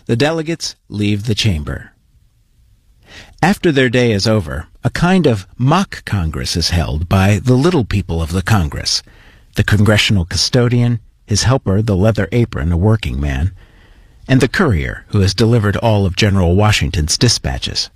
the delegates leave the chamber. After their day is over, a kind of mock Congress is held by the little people of the Congress, the congressional custodian, his helper, the leather apron, a working man, and the courier who has delivered all of General Washington's dispatches.